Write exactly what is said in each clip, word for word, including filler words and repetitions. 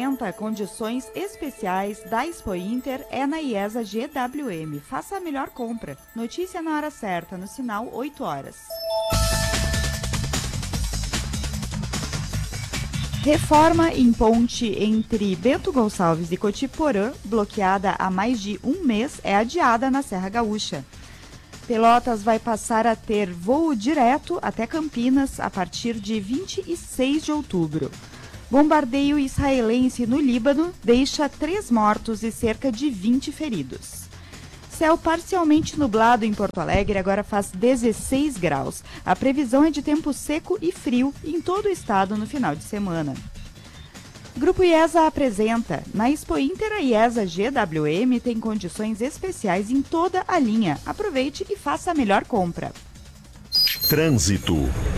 Condições especiais da Expo Inter é na IESA G W M. Faça a melhor compra. Notícia na hora certa, no sinal oito horas. Reforma em ponte entre Bento Gonçalves e Cotiporã, bloqueada há mais de um mês, é adiada na Serra Gaúcha. Pelotas vai passar a ter voo direto até Campinas a partir de vinte e seis de outubro. Bombardeio israelense no Líbano deixa três mortos e cerca de vinte feridos. Céu parcialmente nublado em Porto Alegre, agora faz dezesseis graus. A previsão é de tempo seco e frio em todo o estado no final de semana. Grupo IESA apresenta. Na Expo Inter, a IESA G W M tem condições especiais em toda a linha. Aproveite e faça a melhor compra. Trânsito.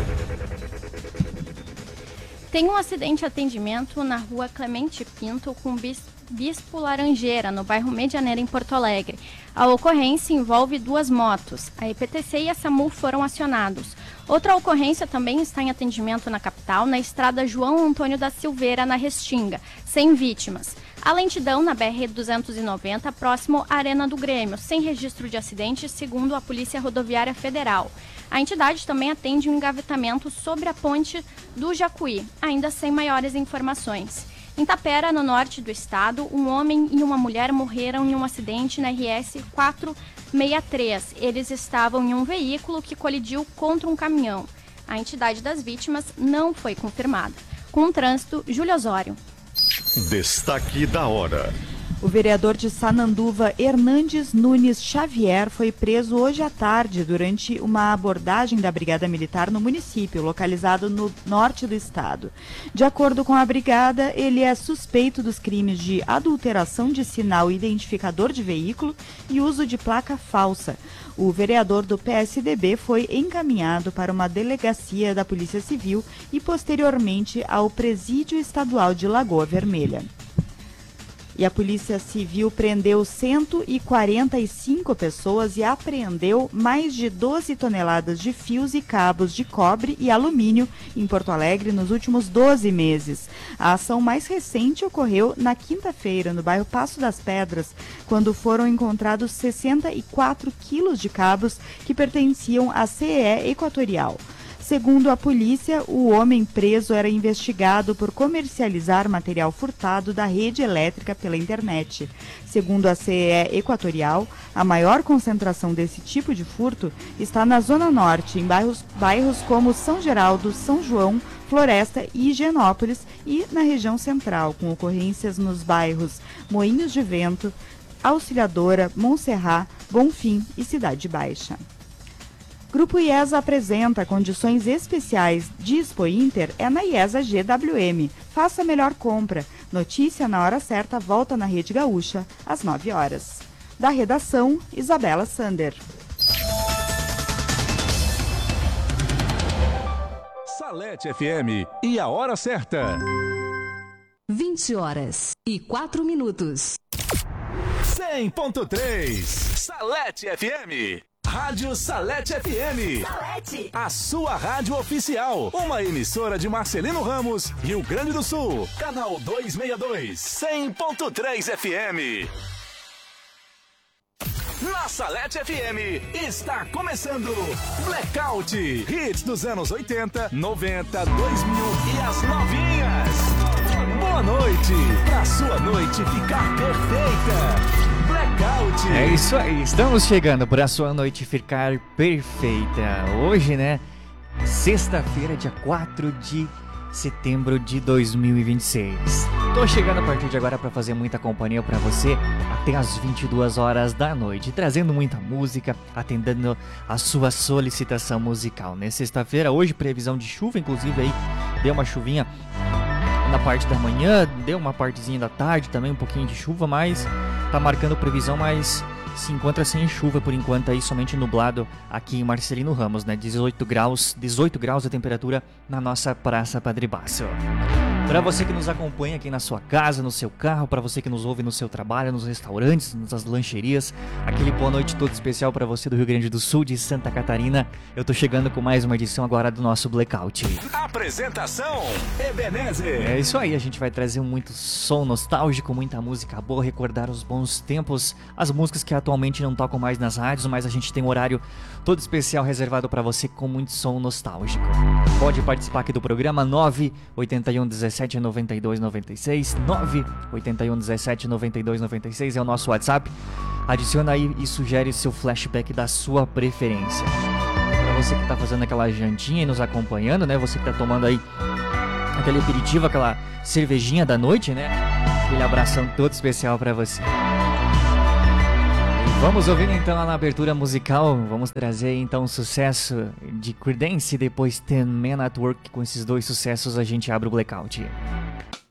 Tem um acidente de atendimento na rua Clemente Pinto com Bispo Laranjeira, no bairro Medianeira, em Porto Alegre. A ocorrência envolve duas motos. A E P T C e a SAMU foram acionados. Outra ocorrência também está em atendimento na capital, na estrada João Antônio da Silveira, na Restinga, sem vítimas. A lentidão na B R duzentos e noventa, próximo à Arena do Grêmio, sem registro de acidente, segundo a Polícia Rodoviária Federal. A entidade também atende um engavetamento sobre a ponte do Jacuí, ainda sem maiores informações. Em Tapera, no norte do estado, um homem e uma mulher morreram em um acidente na R S quatrocentos e sessenta e três. Eles estavam em um veículo que colidiu contra um caminhão. A entidade das vítimas não foi confirmada. Com o trânsito, Júlio Osório. Destaque da hora. O vereador de Sananduva, Hernandes Nunes Xavier, foi preso hoje à tarde durante uma abordagem da Brigada Militar no município, localizado no norte do estado. De acordo com a Brigada, ele é suspeito dos crimes de adulteração de sinal identificador de veículo e uso de placa falsa. O vereador do P S D B foi encaminhado para uma delegacia da Polícia Civil e, posteriormente, ao Presídio Estadual de Lagoa Vermelha. E a Polícia Civil prendeu cento e quarenta e cinco pessoas e apreendeu mais de doze toneladas de fios e cabos de cobre e alumínio em Porto Alegre nos últimos doze meses. A ação mais recente ocorreu na quinta-feira, no bairro Passo das Pedras, quando foram encontrados sessenta e quatro quilos de cabos que pertenciam à C E Equatorial. Segundo a polícia, o homem preso era investigado por comercializar material furtado da rede elétrica pela internet. Segundo a C E Equatorial, a maior concentração desse tipo de furto está na Zona Norte, em bairros, bairros como São Geraldo, São João, Floresta e Higienópolis, e na região central, com ocorrências nos bairros Moinhos de Vento, Auxiliadora, Montserrat, Bonfim e Cidade Baixa. Grupo IESA apresenta. Condições especiais de Expo Inter é na IESA G W M. Faça a melhor compra. Notícia na hora certa volta na Rede Gaúcha, às nove horas. Da redação, Isabela Sander. Salete F M e a hora certa. vinte horas e quatro minutos. cem ponto três Salete F M. Rádio Salete F M. Salete. A sua rádio oficial. Uma emissora de Marcelino Ramos, Rio Grande do Sul. Canal duzentos e sessenta e dois. cem ponto três F M. Na Salete F M está começando Blackout. Hits dos anos oitenta, noventa, dois mil e as novinhas. Boa noite. Pra sua noite ficar perfeita. Blackout. É isso aí, estamos chegando para a sua noite ficar perfeita. Hoje, né, sexta-feira, dia quatro de setembro de dois mil e vinte e seis. Tô chegando a partir de agora para fazer muita companhia para você até as vinte e duas horas da noite, trazendo muita música, atendendo a sua solicitação musical, né? Sexta-feira, hoje previsão de chuva, inclusive aí deu uma chuvinha na parte da manhã, deu uma partezinha da tarde também, um pouquinho de chuva, mas tá marcando previsão mais se encontra sem chuva por enquanto, aí somente nublado aqui em Marcelino Ramos, né? dezoito graus, dezoito graus a temperatura na nossa Praça Padre Basso. Para você que nos acompanha aqui na sua casa, no seu carro, para você que nos ouve no seu trabalho, nos restaurantes, nas lancherias, aquele boa noite todo especial para você do Rio Grande do Sul, de Santa Catarina. Eu tô chegando com mais uma edição agora do nosso Blackout. Apresentação Ebenezer. É isso aí, a gente vai trazer muito som nostálgico, muita música boa, recordar os bons tempos, as músicas que atualmente não tocam mais nas rádios, mas a gente tem um horário todo especial reservado para você com muito som nostálgico. Pode participar aqui do programa nove oito um dezessete noventa e dois noventa e seis, nove oito um dezessete noventa e dois noventa e seis é o nosso WhatsApp. Adiciona aí e sugere seu flashback da sua preferência. Para você que tá fazendo aquela jantinha e nos acompanhando, né? Você que tá tomando aí aquele aperitivo, aquela cervejinha da noite, né? Aquele abração todo especial para você. Vamos ouvir então na abertura musical, vamos trazer então o sucesso de Creedence e depois Ten Men at Work. Com esses dois sucessos a gente abre o Blackout.